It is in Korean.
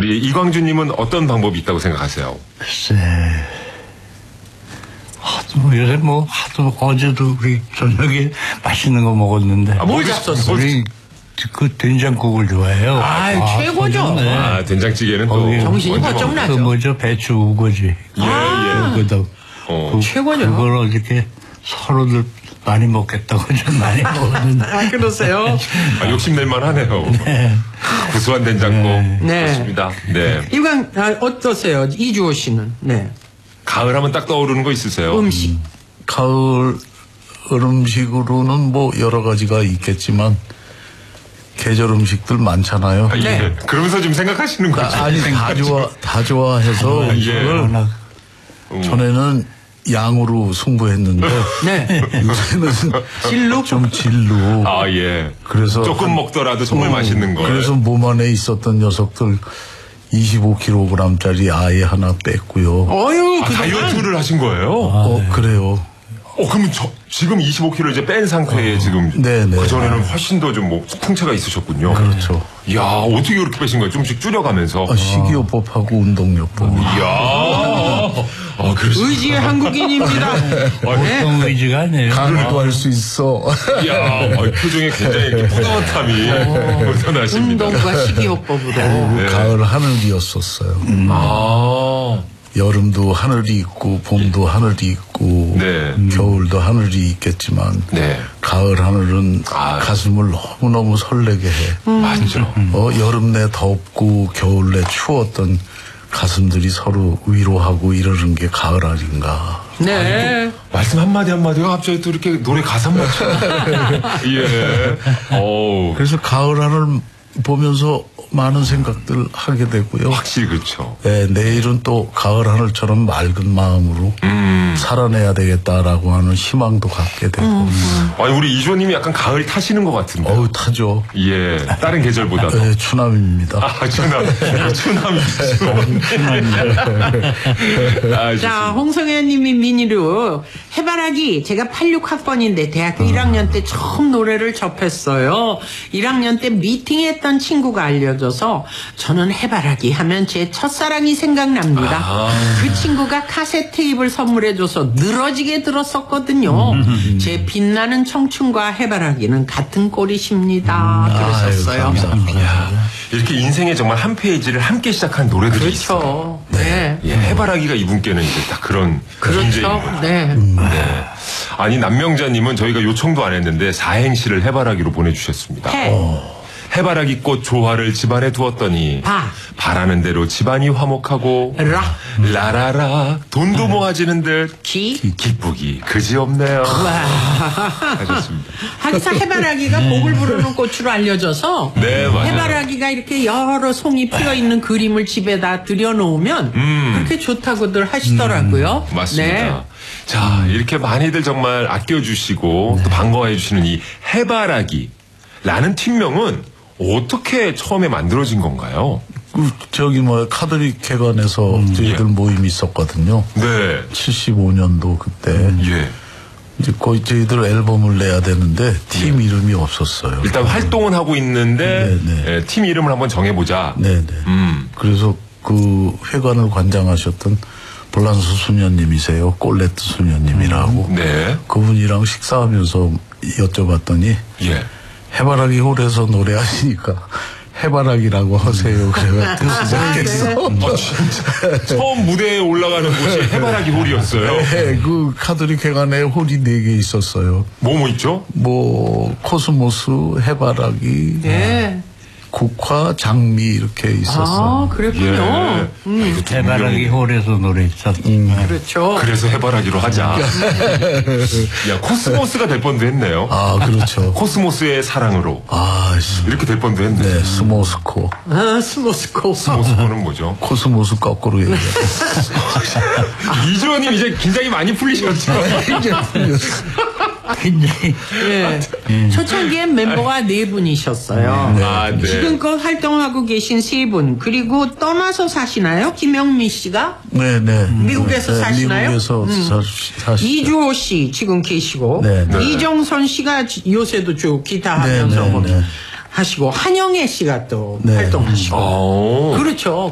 우리 이광주님은 어떤 방법이 있다고 생각하세요? 글쎄, 요새 하도 어제도 우리 저녁에 맛있는 거 먹었는데. 뭘 잡섰어요? 우리 그 된장국을 좋아해요. 최고죠. 된장찌개는 또 정신이 번쩍 나죠. 그 뭐죠? 배추 우거지. 그거다. 최고죠. 그걸 이렇게 서로들 많이 먹겠다고 좀 많이 먹었는데. 그러세요? 욕심낼만 하네요. 네. 구수한 된장국. 네. 좋습니다. 네. 이건 어떠세요? 이주호 씨는? 네. 가을 하면 딱 떠오르는 거 있으세요? 음식. 가을 음식으로는 여러 가지가 있겠지만 계절 음식들 많잖아요. 예. 그러면서 지금 생각하시는 거죠? 아니 다 좋아해서 예. 전에는 양으로 승부했는데 네. 요새는 질로? 좀 질로. 예. 그래서 조금 먹더라도 정말 맛있는 거. 그래서 몸 안에 있었던 녀석들 25kg짜리 아예 하나 뺐고요. 다이어트를 하신 거예요? 그래요. 그러면 지금 25kg 이제 뺀 상태에 지금 네네. 그전에는 훨씬 더 좀 풍채가 있으셨군요. 그렇죠. 이야, 어떻게 그렇게 빼신 거예요? 좀씩 줄여가면서. 식이요법하고 운동요법. 이야. 의지의 한국인입니다. 보통 의지가 아니에요. 가을도 할 수 있어. 이야, 표정에 굉장히 이렇게 뿌듯함이 묻어나십니다. 운동과 식이요법으로. 가을 하늘이었었어요. 여름도 하늘이 있고 봄도 하늘이 있고 겨울도 하늘이 있겠지만 가을 하늘은 가슴을 너무너무 설레게 해. 맞죠. 여름 내 덥고 겨울 내 추웠던 가슴들이 서로 위로하고 이러는 게 가을 아닌가. 네. 말씀 한마디가 갑자기 또 이렇게 노래 가사 맞죠. 예. 그래서 가을 하늘 보면서 많은 생각들 하게 되고요. 확실히 그렇죠. 네, 내일은 또 가을 하늘처럼 맑은 마음으로 살아내야 되겠다라고 하는 희망도 갖게 되고. 우리 이주호님이 약간 가을 타시는 것 같은데. 타죠. 예, 다른 계절보다도. 네, 추남입니다. 추남이죠. 자, 홍성현님이 미니로 해바라기 제가 86학번인데 대학교 1학년 때 처음 노래를 접했어요. 1학년 때 미팅했던 친구가 알려줘서 저는 해바라기 하면 제 첫사랑이 생각납니다. 그 친구가 카세트 테이프를 선물해줘서 늘어지게 들었었거든요. 제 빛나는 청춘과 해바라기는 같은 꼴이십니다. 그러셨어요. 감사합니다. 이렇게 인생의 정말 한 페이지를 함께 시작한 노래들이 그렇죠. 있어요. 네. 해바라기가 이분께는 이제 딱 그런 존재인 거죠. 네. 아니, 남명자님은 저희가 요청도 안 했는데 사행시를 해바라기로 보내주셨습니다. 해바라기 꽃 조화를 집안에 두었더니 바라는 대로 집안이 화목하고 라라라 돈도 모아지는 듯 기쁘기 그지없네요. 하셨습니다. 항상 해바라기가 복을 부르는 꽃으로 알려져서 맞아요. 해바라기가 이렇게 여러 송이 피어 있는 그림을 집에다 들여놓으면 그렇게 좋다고들 하시더라고요. 맞습니다. 자, 이렇게 많이들 정말 아껴주시고 또 반가워해주시는 이 해바라기라는 팀명은 어떻게 처음에 만들어진 건가요? 카톨릭회관에서 저희들 모임이 있었거든요. 네. 75년도 그때. 이제 거의 저희들 앨범을 내야 되는데 팀 이름이 없었어요. 일단 활동은 하고 있는데 팀 이름을 한번 정해보자. 네네. 그래서 그 회관을 관장하셨던 볼란스 수녀님이세요. 꼴레트 수녀님이라고. 그분이랑 식사하면서 여쭤봤더니 해바라기 홀에서 노래하시니까 해바라기라고 하세요. 그래가지고 시작했어. 진짜. 처음 무대에 올라가는 곳이 해바라기 홀이었어요. 네, 그 카톨릭회관에 홀이 4개 있었어요. 뭐 있죠? 코스모스, 해바라기, 국화, 장미 이렇게 있었어요. 그랬군요. 해바라기 홀에서 노래했었죠. 그렇죠. 그래서 해바라기로 하자. 코스모스가 될 뻔도 했네요. 그렇죠. 코스모스의 사랑으로. 이렇게 될 뻔도 했네. 네, 스모스코. 스모스코. 스모스코는 뭐죠? 코스모스 거꾸로 얘기해요. 이주호님 이제 긴장이 많이 풀리셨죠? 굉장히. 초창기엔 멤버가 4분이셨어요. 지금껏 활동하고 계신 3분, 그리고 떠나서 사시나요? 김영미 씨가? 네네. 미국에서 사시나요? 미국에서 사시죠. 이주호 씨 지금 계시고, 이정선 씨가 요새도 쭉 기타 하면서 하시고, 한영애 씨가 또 활동하시고. 그렇죠.